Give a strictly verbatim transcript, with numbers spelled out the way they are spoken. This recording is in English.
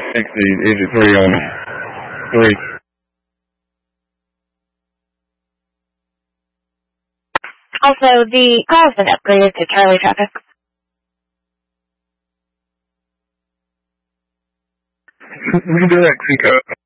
Exceed, exit three on three. Also, the call has been upgraded to Charlie traffic. Redirect, Seco.